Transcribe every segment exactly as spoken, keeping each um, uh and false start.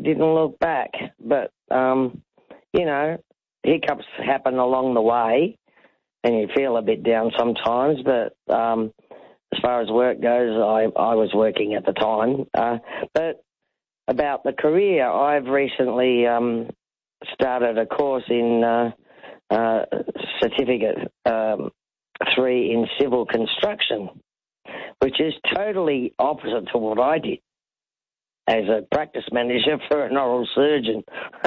didn't look back. But, um, you know, hiccups happen along the way, and you feel a bit down sometimes. But um, as far as work goes, I, I was working at the time. Uh, but about the career, I've recently um, started a course in uh, uh, certificate um, three in civil construction, which is totally opposite to what I did as a practice manager for an oral surgeon.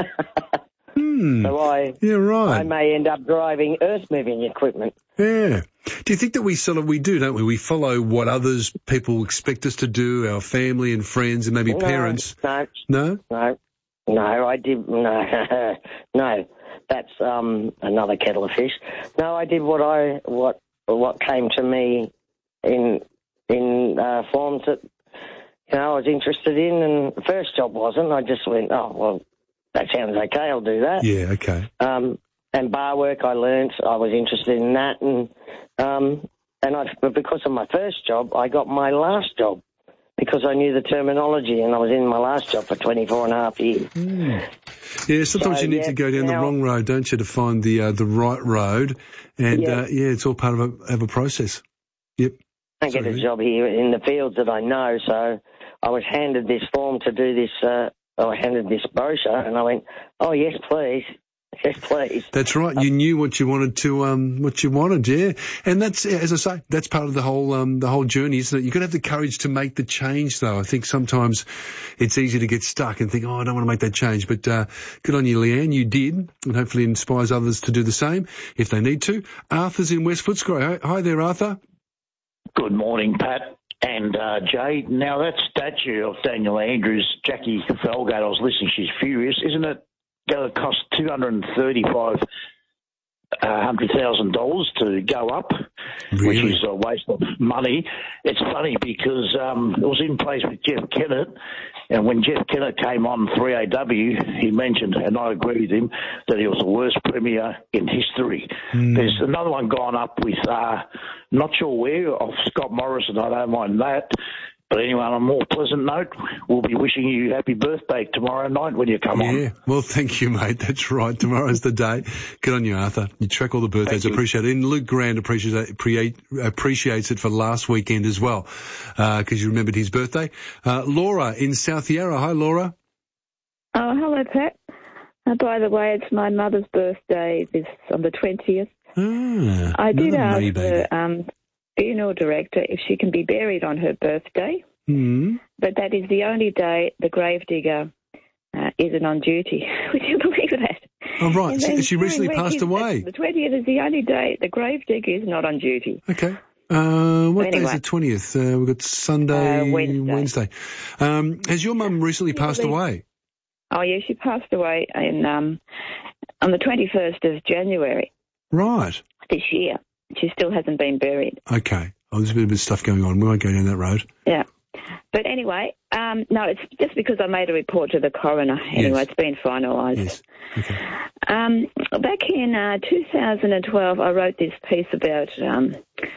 Hmm. So I, yeah, right. I may end up driving earth-moving equipment. Yeah. Do you think that we sort of, we do, don't we? We follow what others, people expect us to do, our family and friends and maybe no, parents. No, no, no, no. I did no, no. That's um, another kettle of fish. No, I did what I what what came to me in in uh, forms that you know I was interested in, and the first job wasn't. I just went, oh well, that sounds okay. I'll do that. Yeah, okay. Um, and bar work, I learnt. I was interested in that, and um, and I, but because of my first job, I got my last job because I knew the terminology, and I was in my last job for twenty-four and a half years. Mm. Yeah, sometimes so, you need yeah, to go down now, the wrong road, don't you, to find the uh, the right road, and yeah, uh, yeah, it's all part of a, of a process. Yep. I get a job here in the fields that I know, so I was handed this form to do this. Uh, I handed this brochure, and I went, "Oh yes, please." Yes, please. That's right. You knew what you wanted to, um, what you wanted, yeah. And that's, as I say, that's part of the whole, um, the whole journey, isn't it? You've got to have the courage to make the change, though. I think sometimes it's easy to get stuck and think, oh, I don't want to make that change. But, uh, good on you, Leanne. You did, and hopefully inspires others to do the same if they need to. Arthur's in West Footscray. Hi there, Arthur. Good morning, Pat. And, uh, Jay, now that statue of Daniel Andrews, Jackie Felgate, I was listening, she's furious, isn't it? Going to cost two hundred thirty-five hundred thousand dollars to go up, really? Which is a waste of money. It's funny because um, it was in place with Jeff Kennett, and when Jeff Kennett came on three A W, he mentioned, and I agree with him, that he was the worst premier in history. Mm. There's another one gone up with, uh, not sure where, of Scott Morrison, I don't mind that. But anyway, on a more pleasant note, we'll be wishing you happy birthday tomorrow night when you come yeah. on. Yeah, well, thank you, mate. That's right. Tomorrow's the day. Good on you, Arthur. You track all the birthdays. I appreciate it. And Luke Grand appreciates it, appreciates it for last weekend as well, because uh, you remembered his birthday. Uh, Laura in South Yarra. Hi, Laura. Oh, hello, Pat. Uh, by the way, it's my mother's birthday this on the twentieth. Ah, I did ask May, her um, funeral director if she can be buried on her birthday, mm. but that is the only day the gravedigger uh, isn't on duty. Would you believe that? Oh, right. So she recently passed away. The twentieth is the only day the gravedigger is not on duty. Okay. Uh, what anyway, day is the twentieth? Uh, we've got Sunday, uh, Wednesday. Wednesday. Um, has your mum recently passed away? Oh, yeah, she passed away in um, on the twenty-first of January. Right. This year. She still hasn't been buried. Okay. Oh, there's a bit of stuff going on. We won't go down that road. Yeah. But anyway, um, no, it's just because I made a report to the coroner. Anyway, yes. It's been finalised. Yes. Okay. Um, back in uh, two thousand twelve, I wrote this piece about um,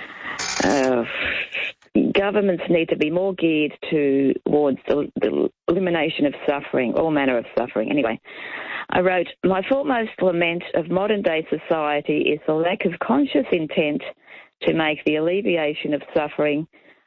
uh, governments need to be more geared towards the, the elimination of suffering, all manner of suffering. Anyway, I wrote, my foremost lament of modern-day society is the lack of conscious intent to make the alleviation of suffering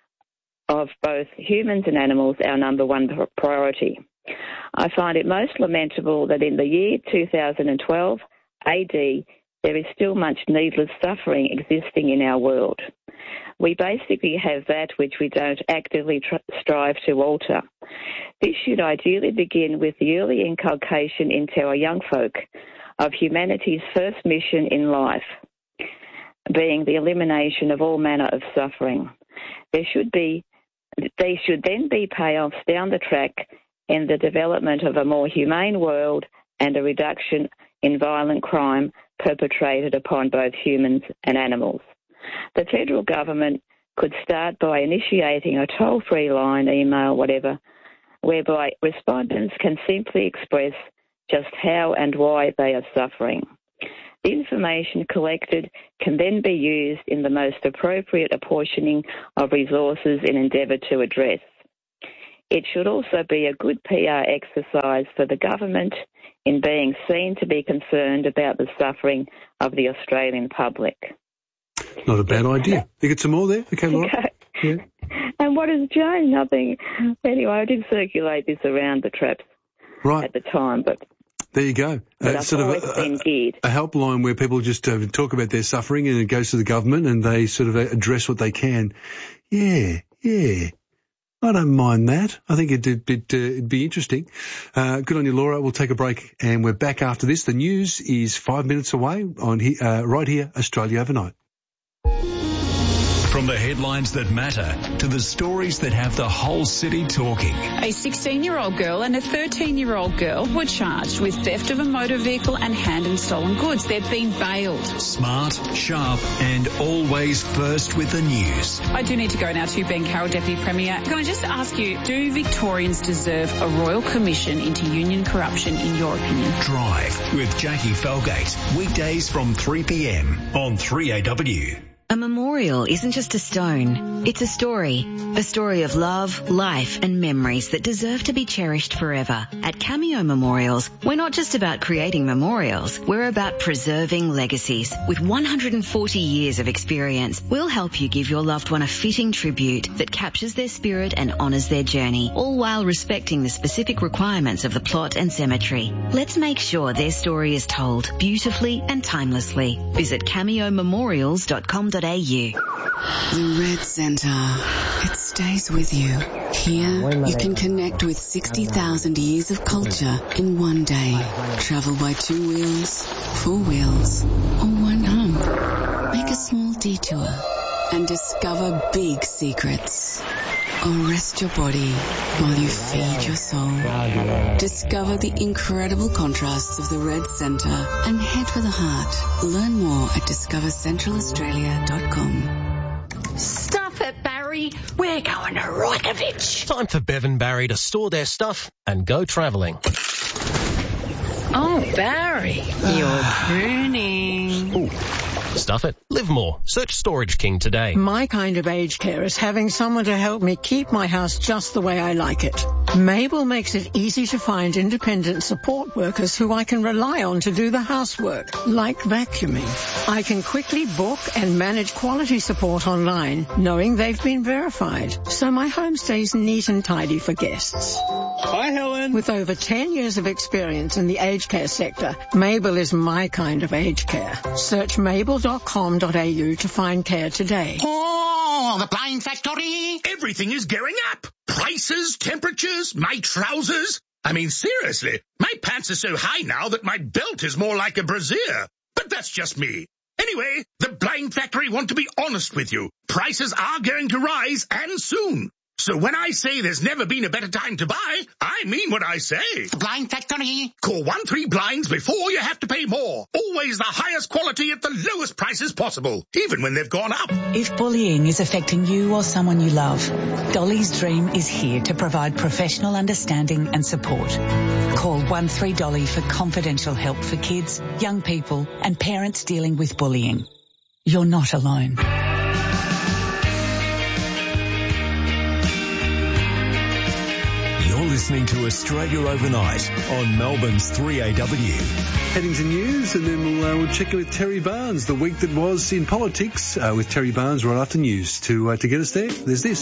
of both humans and animals our number one priority. I find it most lamentable that in the year two thousand twelve A D, there is still much needless suffering existing in our world. We basically have that which we don't actively tr- strive to alter. This should ideally begin with the early inculcation into our young folk of humanity's first mission in life, being the elimination of all manner of suffering. There should be, there should then be payoffs down the track in the development of a more humane world and a reduction in violent crime perpetrated upon both humans and animals. The federal government could start by initiating a toll-free line, email, whatever, whereby respondents can simply express just how and why they are suffering. The information collected can then be used in the most appropriate apportioning of resources in endeavour to address. It should also be a good P R exercise for the government in being seen to be concerned about the suffering of the Australian public. Not a bad idea. You get some more there? Okay, Laura. Okay. Yeah. And what has changed? Nothing. Anyway, I did circulate this around the traps Right. at the time, but There you go. But Uh, I've sort of always a, been geared. a helpline where people just uh, talk about their suffering and it goes to the government and they sort of address what they can. Yeah, yeah. I don't mind that. I think it'd, it'd, uh, it'd be interesting. Uh, good on you, Laura. We'll take a break and we're back after this. The news is five minutes away on he, uh, right here, Australia Overnight. From the headlines that matter to the stories that have the whole city talking. A sixteen-year-old girl and a thirteen-year-old girl were charged with theft of a motor vehicle and hand and stolen goods. They've been bailed. Smart, sharp and always first with the news. I do need to go now to Ben Carroll, Deputy Premier. Can I just ask you, do Victorians deserve a royal commission into union corruption in your opinion? Drive with Jackie Felgate. Weekdays from three p m on three A W. A memorial isn't just a stone, it's a story. A story of love, life and memories that deserve to be cherished forever. At Cameo Memorials, we're not just about creating memorials, we're about preserving legacies. With one hundred forty years of experience, we'll help you give your loved one a fitting tribute that captures their spirit and honours their journey, all while respecting the specific requirements of the plot and cemetery. Let's make sure their story is told beautifully and timelessly. Visit cameo memorials dot com dot a u. The Red Centre. It stays with you. Here, you can connect with sixty thousand years of culture in one day. Travel by two wheels, four wheels, or one hump. Make a small detour and discover big secrets. Or rest your body while you feed your soul. Discover the incredible contrasts of the Red Centre and head for the heart. Learn more at discover central australia dot com. Stuff it, Barry. We're going to Reykjavik. Time for Bev and Barry to store their stuff and go travelling. Oh, Barry, you're pruning. Ooh. Stuff it. Live more. Search Storage King today. My kind of aged care is having someone to help me keep my house just the way I like it. Mabel makes it easy to find independent support workers who I can rely on to do the housework, like vacuuming. I can quickly book and manage quality support online, knowing they've been verified, so my home stays neat and tidy for guests. Hi, Helen. With over ten years of experience in the aged care sector, Mabel is my kind of aged care. Search mabel dot com dot a u to find care today. Oh, the Blind Factory. Everything is going up. Prices, temperatures, my trousers. I mean, seriously, my pants are so high now that my belt is more like a brassiere. But that's just me. Anyway, the Blind Factory want to be honest with you. Prices are going to rise, and soon. So when I say there's never been a better time to buy, I mean what I say. The Blind Factory. Call one three blinds before you have to pay more. Always the highest quality at the lowest prices possible, even when they've gone up. If bullying is affecting you or someone you love, Dolly's Dream is here to provide professional understanding and support. Call one three Dolly for confidential help for kids, young people and parents dealing with bullying. You're not alone. Listening to Australia Overnight on Melbourne's three A W. Heading to news, and then we'll, uh, we'll check in with Terry Barnes, the week that was in politics, uh, with Terry Barnes right after news. To uh, to get us there, there's this.